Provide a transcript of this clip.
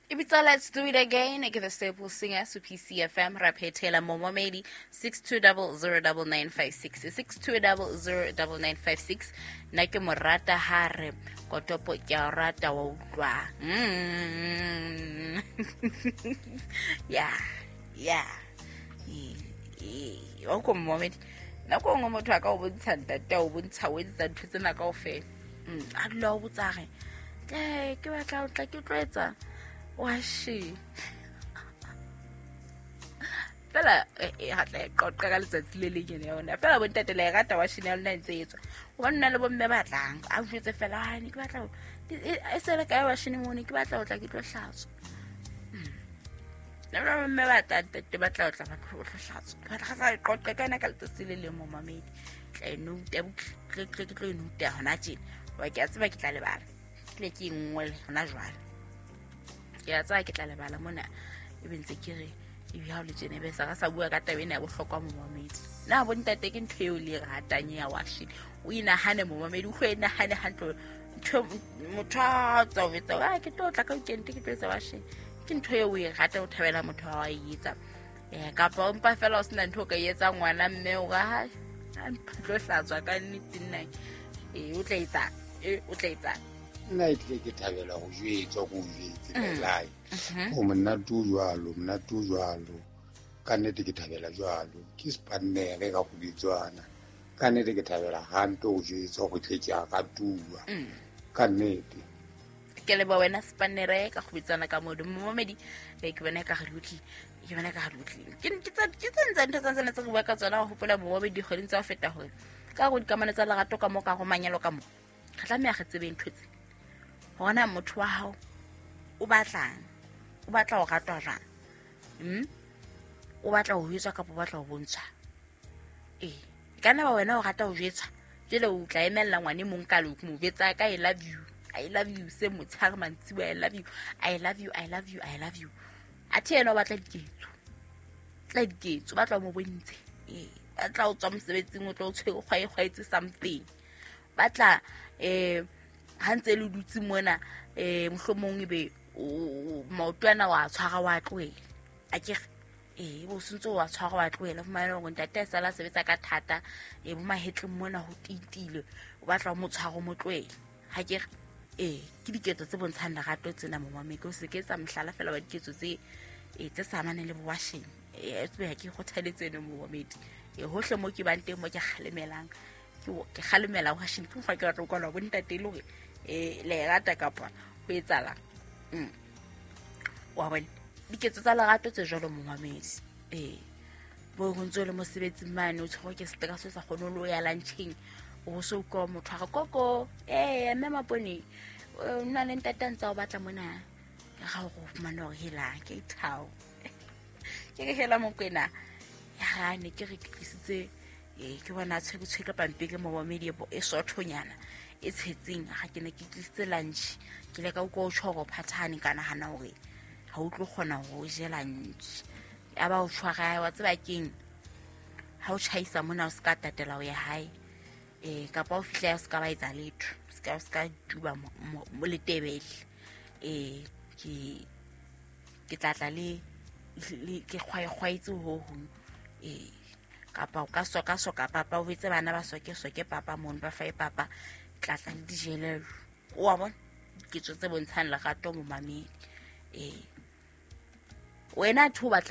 Ibiza, let's do it again. Ke the Staple Singer su PCFM raphetela momomedi 62009956 62009956 na ke morata hare kotopo ke a rata wa utlwa yeah wa ko momedi na ko ngo motho a ka o bontsha ntata o bontsha o etsa ntho tsena kaofela a dula o botsage ke batla o tla ke tlwetsa washi fela ha tla qoqa ka letsatsi le le nyene yona fela bontate le rata washi ne lona ntse etswa o bana le bomme batlang a jwetse fela hani ke batla e sele ka washi ne mone ke batla o tla ke tlo hlatswa le bomme batata te batla o tla ba tlo hlatswa ke batla ga qoqa kana ka letsatsi le le mo mamedi tla no te ke tlo no te hona tjena wa ke a tseba ke tla le bala le ke ngwe hona jwale ya tsa ke tla lebala mona e bentse ke re e bia le jene be sa ka sa bua ka tabe ne a bohlokwa mo mamedi na bo ntate ke ntho eo le ratanye ya washi o ina hane mo mamedi o hwena hane hantle motho a tsa o vetsa a ke tlo tla ka ukente ke tlo washi ke ntho eo e rata o thabela motho wa etsa ka pa mpa fela o sena ntho ka etsa ngwana mme o ga a tlo hlatswa ka nnete nna o tla etsa nna e tle ke thabela go jwetswa go jwetse lai o monna tu jwalo ka nnete ke thabela jwalo ke spannere ka go bitswana ka nnete ke thabela hanto go jwetswa go tle ke a ka tua ka nnete ke le ba wena spannere ka go bitswana ka modu momedi ke bona ka ghlutli ke tsentsa ntse tsa go bua ka tsona go hopola momedi kgoding tsa go feta hore ka go dikamano tsa lerato ka mo ka go manyalo ka mo ga tla me ga tsebe ntwetse hona motho wa hao o batla o ratwa jang o batla ho hwetsa ka bo batla ho bontsha kana ba wena o rata ho jwetsa jele o tla emella ngwane mong ka lo mo betsa ka I love you se motshare mantsiwa I love you athe ena o batla diketso batla mo bontse batla o tswa mosebetsing o tlo o tshwere kgwaetse something batla ha ntse le dutse mona mohlomong ebe maotwana wa tshwara wa tloela a ke bo sentse wa tshwara wa tloela fumana go ntate sala sebetsa ka thata bo mahetleng mona ho titile o batla mo tshwaro mo tloela ha ke ke diketso tse bontshang lerato tsena mo mameko se ke tsa mhlala fela wa diketso tse sa amane le washing tsebe ha ke kgothaletsene mo mamedi hohle mo ke banteng mo ke khalemelang ke khalemela washing ke fa ke rata go kwala bo ntate le gore le rata kapa ho etsala wa bona diketso tsa lerato tse jalo mo mamedi bo go ntse le mosebetsi mane o tshego ke seteka se sa gone lo ya lunching o so go motho ga koko mme mapone nna le ntatantsa o batla mona ga go fumana gore hela ke ithao ke hela mo kwena ya ne ke re tlisitse ke bona tshego pampiri mo mamedi e sothonyana e tshetseng ga ke ne ke tlisitse lunch ke le ka go tshoro phathane kana hana hore ha o tlo gona go je lunch ya ba o tshwara wa tseba keng ha o chaisa mona o ska tatela o ya hae ka pa o fitla o ska ba etsa letho ska tuba mo le tebele ke tlatla le ke khwaitse ho kapa o ka soka papa o vetse bana ba soke papa mon ba fa papa tlatla le dijele wa bona ke tsotse bontshang lerato mo mamedi wena thu batla